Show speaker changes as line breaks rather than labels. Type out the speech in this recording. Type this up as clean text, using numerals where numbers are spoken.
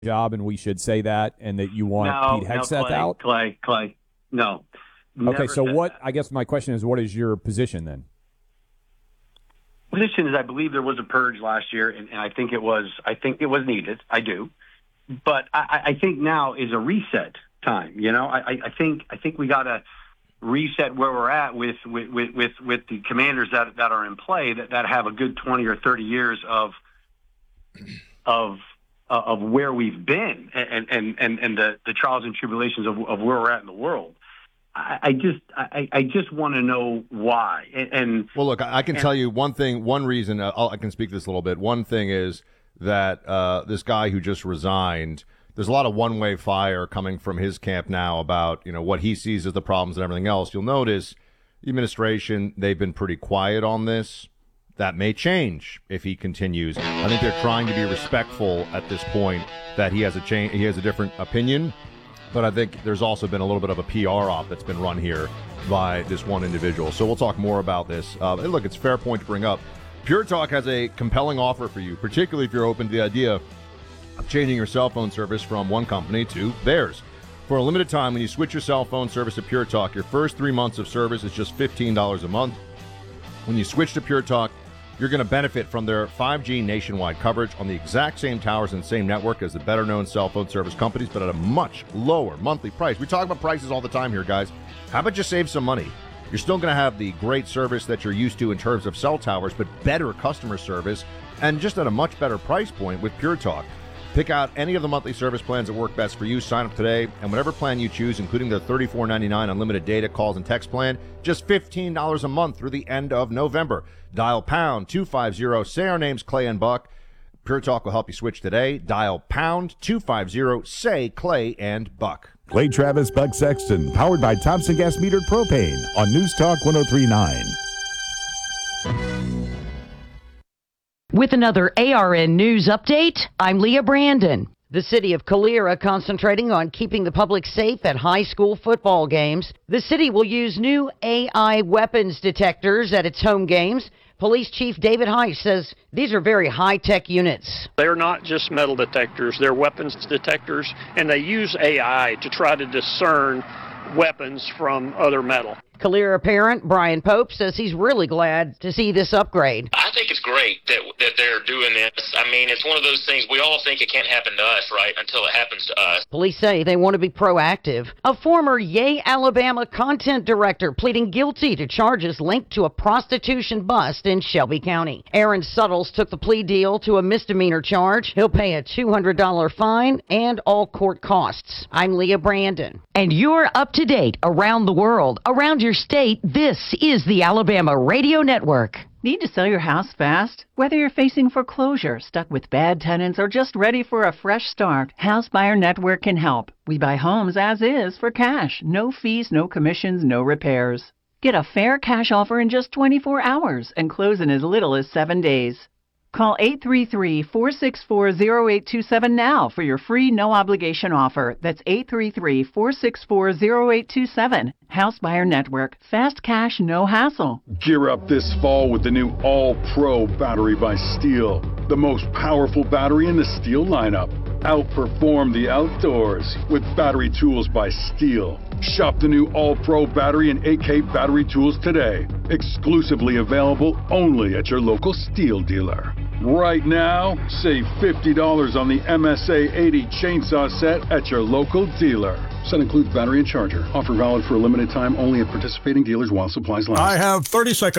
job, and we should say that, and that you want Pete Hegseth out?
Clay, no.
Okay, so what? I guess my question is, what is your position then?
Position is, I believe there was a purge last year, and I think it was needed. I do, but I think now is a reset time. I think we got to reset where we're at with the commanders that are in play that have a good 20 or 30 years of where we've been and the trials and tribulations of where we're at in the world. I just want to know why.
Well, look, I can tell you one thing. One reason I can speak to this a little bit. One thing is that this guy who just resigned. There's a lot of one-way fire coming from his camp now about what he sees as the problems and everything else. You'll notice the administration, they've been pretty quiet on this. That may change if he continues. I think they're trying to be respectful at this point that he has a different opinion. But I think there's also been a little bit of a PR op that's been run here by this one individual. So we'll talk more about this. And look, it's a fair point to bring up. Pure Talk has a compelling offer for you, particularly if you're open to the idea of changing your cell phone service from one company to theirs. For a limited time, when you switch your cell phone service to Pure Talk, your first 3 months of service is just $15 a month. When you switch to Pure Talk, you're going to benefit from their 5G nationwide coverage on the exact same towers and same network as the better-known cell phone service companies, but at a much lower monthly price. We talk about prices all the time here, guys. How about you save some money? You're still going to have the great service that you're used to in terms of cell towers, but better customer service and just at a much better price point with Pure Talk. Pick out any of the monthly service plans that work best for you. Sign up today, and whatever plan you choose, including the $34.99 unlimited data, calls, and text plan, just $15 a month through the end of November. Dial pound 250. Say our names, Clay and Buck. Pure Talk will help you switch today. Dial pound 250. Say Clay and Buck.
Clay Travis, Buck Sexton, powered by Thompson Gas Metered Propane on News Talk 103.9.
With another ARN News update, I'm Leah Brandon. The city of Calera concentrating on keeping the public safe at high school football games. The city will use new AI weapons detectors at its home games. Police Chief David Heiss says these are very high-tech units.
They're not just metal detectors, they're weapons detectors, and they use AI to try to discern weapons from other metal.
Calera parent Brian Pope says he's really glad to see this upgrade.
I think it's great that they're doing this. I mean, it's one of those things we all think it can't happen to us, right, until it happens to us.
Police say they want to be proactive. A former Yay, Alabama content director pleading guilty to charges linked to a prostitution bust in Shelby County. Aaron Suttles took the plea deal to a misdemeanor charge. He'll pay a $200 fine and all court costs. I'm Leah Brandon. And you're up to date around the world, around your state. This is the Alabama Radio Network.
Need to sell your house fast? Whether you're facing foreclosure, stuck with bad tenants, or just ready for a fresh start, House Buyer Network can help. We buy homes as is for cash. No fees, no commissions, no repairs. Get a fair cash offer in just 24 hours and close in as little as 7 days. Call 833-464-0827 now for your free no-obligation offer. That's 833-464-0827. House Buyer Network. Fast cash, no hassle.
Gear up this fall with the new All-Pro battery by Steel. The most powerful battery in the Steel lineup. Outperform the outdoors with battery tools by Steel. Shop the new All-Pro battery and AK battery tools today. Exclusively available only at your local Steel dealer. Right now, save $50 on the MSA 80 chainsaw set at your local dealer. Set includes battery and charger. Offer valid for a limited time only at participating dealers while supplies last.
I have 30 seconds.